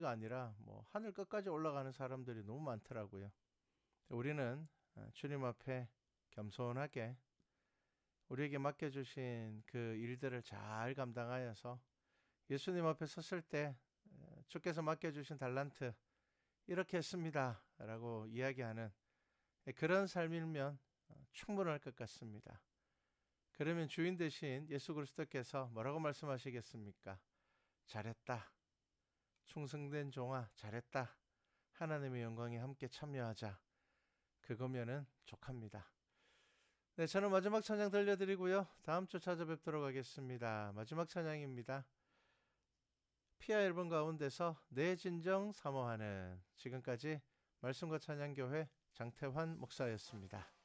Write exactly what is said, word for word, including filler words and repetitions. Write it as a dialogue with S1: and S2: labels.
S1: 아니라 뭐 하늘 끝까지 올라가는 사람들이 너무 많더라고요. 우리는 주님 앞에 겸손하게 우리에게 맡겨주신 그 일들을 잘 감당하여서 예수님 앞에 섰을 때 주께서 맡겨주신 달란트 이렇게 했습니다 라고 이야기하는 그런 삶이면 충분할 것 같습니다. 그러면 주인 되신 예수 그리스도께서 뭐라고 말씀하시겠습니까? 잘했다. 충성된 종아 잘했다. 하나님의 영광에 함께 참여하자. 그거면은 족합니다. 네, 저는 마지막 찬양 들려드리고요. 다음 주 찾아뵙도록 하겠습니다. 마지막 찬양입니다. 피아 앨범 가운데서 내 진정 사모하는, 지금까지 말씀과 찬양교회 장태환 목사였습니다.